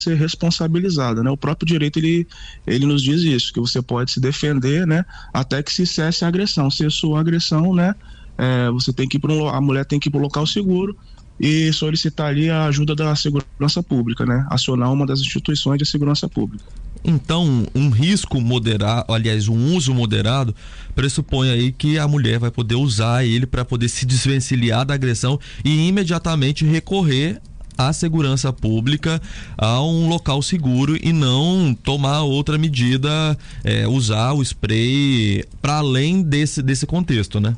ser responsabilizada, né? O próprio direito, ele nos diz isso, que você pode se defender, né? Até que se cesse a agressão. Se cessou a agressão, né? Você tem que ir a mulher tem que ir para o local seguro e solicitar ali a ajuda da segurança pública, né? Acionar uma das instituições de segurança pública. Então, um risco moderado, aliás, um uso moderado, pressupõe aí que a mulher vai poder usar ele para poder se desvencilhar da agressão e imediatamente recorrer à segurança pública, a um local seguro e não tomar outra medida, usar o spray para além desse contexto, né?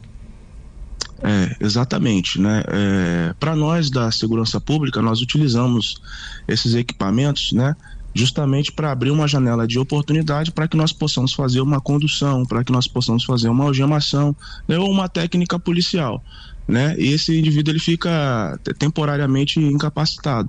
Exatamente, né? Para nós da segurança pública, nós utilizamos esses equipamentos, né? Justamente para abrir uma janela de oportunidade para que nós possamos fazer uma condução, para que nós possamos fazer uma algemação, né? Ou uma técnica policial, né? E esse indivíduo ele fica temporariamente incapacitado.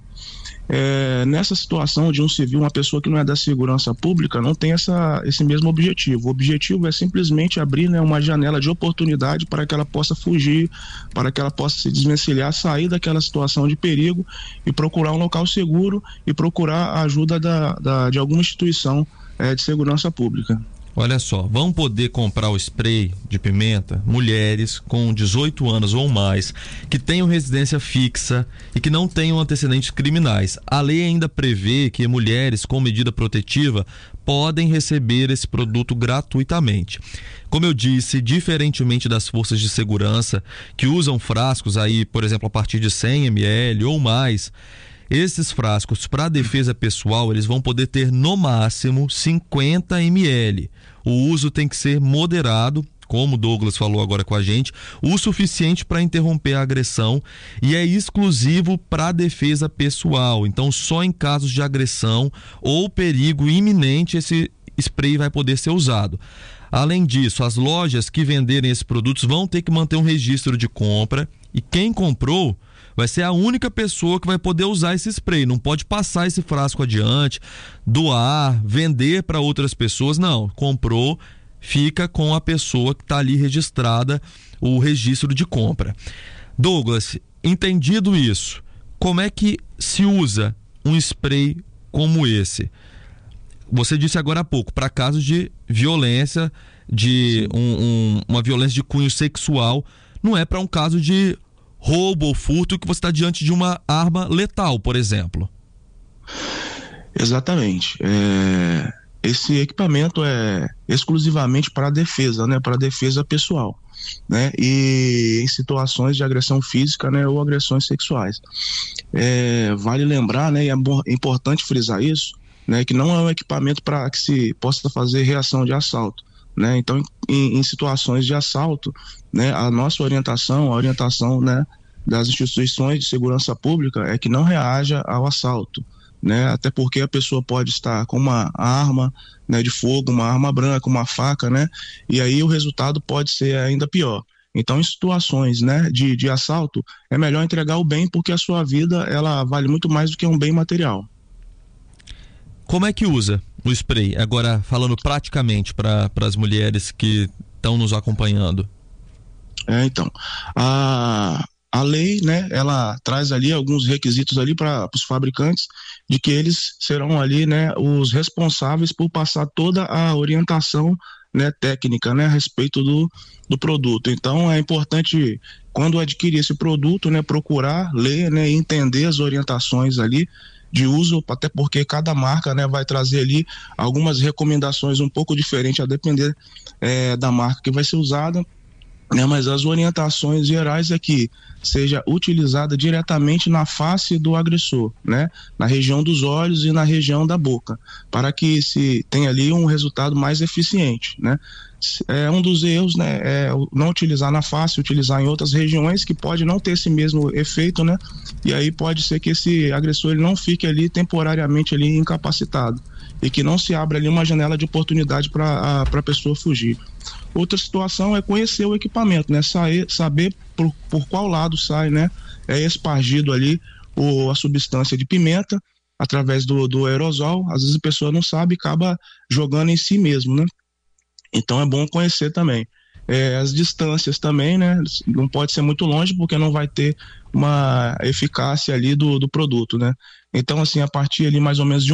Nessa situação de um civil, uma pessoa que não é da segurança pública não tem esse mesmo objetivo. O objetivo é simplesmente abrir, né, uma janela de oportunidade para que ela possa fugir, para que ela possa se desvencilhar, sair daquela situação de perigo e procurar um local seguro e procurar a ajuda de alguma instituição de segurança pública. Olha só, vão poder comprar o spray de pimenta mulheres com 18 anos ou mais que tenham residência fixa e que não tenham antecedentes criminais. A lei ainda prevê que mulheres com medida protetiva podem receber esse produto gratuitamente. Como eu disse, diferentemente das forças de segurança que usam frascos aí, por exemplo, a partir de 100 ml ou mais, esses frascos para defesa pessoal, eles vão poder ter no máximo 50 ml. O uso tem que ser moderado, como o Douglas falou agora com a gente, o suficiente para interromper a agressão e é exclusivo para defesa pessoal. Então, só em casos de agressão ou perigo iminente esse spray vai poder ser usado. Além disso, as lojas que venderem esses produtos vão ter que manter um registro de compra e quem comprou vai ser a única pessoa que vai poder usar esse spray. Não pode passar esse frasco adiante, doar, vender para outras pessoas. Não, comprou, fica com a pessoa que está ali registrada, o registro de compra. Douglas, entendido isso, como é que se usa um spray como esse? Você disse agora há pouco, para casos de violência, de uma violência de cunho sexual, não é para um caso de roubo ou furto que você está diante de uma arma letal, por exemplo. Exatamente. Esse equipamento é exclusivamente para a defesa, né? Para a defesa pessoal, né? E em situações de agressão física, né? Ou agressões sexuais. Vale lembrar, né? E é importante frisar isso, né? Que não é um equipamento para que se possa fazer reação de assalto, né? Então, em situações de assalto, né, a nossa orientação, né, das instituições de segurança pública é que não reaja ao assalto, né? Até porque a pessoa pode estar com uma arma, né, de fogo, uma arma branca, uma faca, né? E aí o resultado pode ser ainda pior. Então, em situações, né, de assalto, é melhor entregar o bem porque a sua vida, ela vale muito mais do que um bem material. Como é que usa o spray? Agora, falando praticamente para as mulheres que estão nos acompanhando. Então, a lei, né, ela traz ali alguns requisitos ali para os fabricantes de que eles serão ali, né, os responsáveis por passar toda a orientação, né, técnica, né, a respeito do produto. Então, é importante, quando adquirir esse produto, né, procurar ler, né, e entender as orientações ali de uso, até porque cada marca, né, vai trazer ali algumas recomendações um pouco diferentes a depender da marca que vai ser usada, né, mas as orientações gerais é que seja utilizada diretamente na face do agressor, né, na região dos olhos e na região da boca, para que se tenha ali um resultado mais eficiente, né. Um dos erros, né, é não utilizar na face, utilizar em outras regiões que pode não ter esse mesmo efeito, né, e aí pode ser que esse agressor ele não fique ali temporariamente ali incapacitado e que não se abra ali uma janela de oportunidade para a pessoa fugir. Outra situação é conhecer o equipamento, né, saber por qual lado sai, né, espargido ali a substância de pimenta através do aerosol. Às vezes a pessoa não sabe e acaba jogando em si mesmo, né. Então é bom conhecer também. as distâncias também, né? Não pode ser muito longe porque não vai ter uma eficácia ali do produto, né? Então, assim, a partir ali mais ou menos de